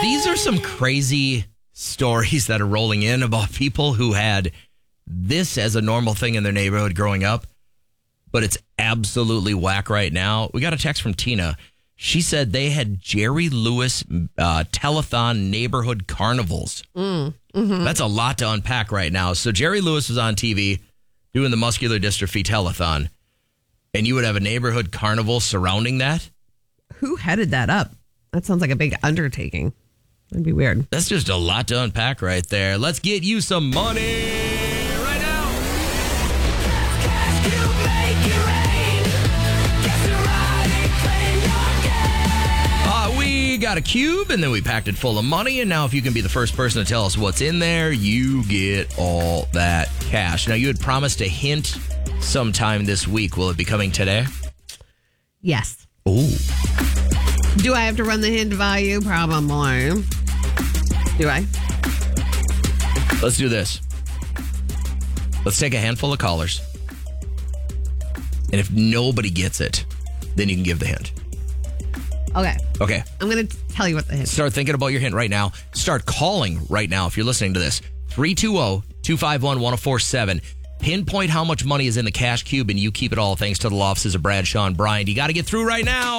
These are some crazy stories that are rolling in about people who had this as a normal thing in their neighborhood growing up, but it's absolutely whack right now. We got a text from Tina. She said they had Jerry Lewis telethon neighborhood carnivals. That's a lot to unpack right now. So Jerry Lewis was on TV doing the muscular dystrophy telethon, and you would have a neighborhood carnival surrounding that? Who headed that up? That sounds like a big undertaking. That'd be weird. That's just a lot to unpack right there. Let's get you some money right now. We got a cube, and then we packed it full of money, and now if you can be the first person to tell us what's in there, you get all that cash. Now, you had promised a hint sometime this week. Will it be coming today? Yes. Ooh. Do I have to run the hint value? Probably. Do I? Let's do this. Let's take a handful of callers. And if nobody gets it, then you can give the hint. Okay. Okay. I'm going to tell you what the hint is. Start thinking about your hint right now. Start calling right now if you're listening to this. 320-251-1047. Pinpoint how much money is in the cash cube, and you keep it all thanks to the law offices of Brad, Sean, Brian. You got to get through right now.